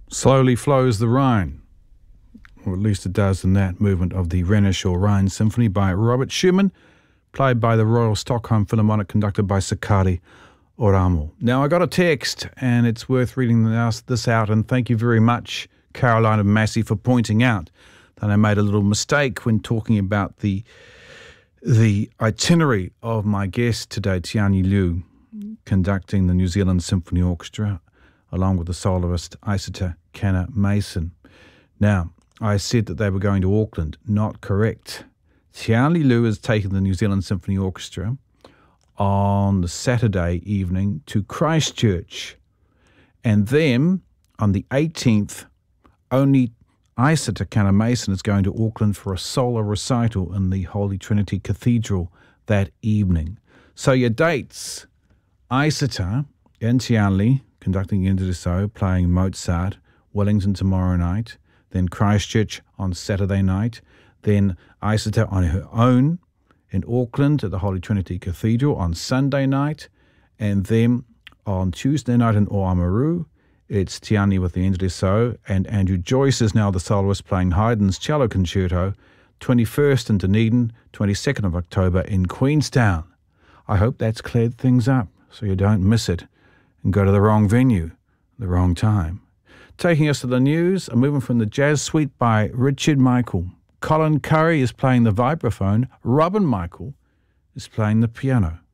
Slowly flows the Rhine, or at least it does in that movement of the Rhenische Rhine Symphony by Robert Schumann, played by the Royal Stockholm Philharmonic, conducted by Sakari Oramo. Now, I got a text, and it's worth reading this out, and thank you very much, Caroline and Massey, for pointing out that I made a little mistake when talking about the itinerary of my guest today, Tianyi Liu, conducting the New Zealand Symphony Orchestra, along with the soloist Isata Kanner-Mason. Now, I said that they were going to Auckland. Not correct. Tianyi Liu is taking the New Zealand Symphony Orchestra on the Saturday evening to Christchurch. And then, on the 18th, only Isata Kanner-Mason is going to Auckland for a solo recital in the Holy Trinity Cathedral that evening. So your dates: Isata and Tianyi conducting Interdisso, playing Mozart, Wellington tomorrow night, then Christchurch on Saturday night, then Isata on her own in Auckland at the Holy Trinity Cathedral on Sunday night, and then on Tuesday night in Oamaru, it's Tianyi with the Interdisso, and Andrew Joyce is now the soloist playing Haydn's Cello Concerto, 21st in Dunedin, 22nd of October in Queenstown. I hope that's cleared things up so you don't miss it and go to the wrong venue, the wrong time. Taking us to the news, a movement from the Jazz Suite by Richard Michael. Colin Curry is playing the vibraphone. Robin Michael is playing the piano.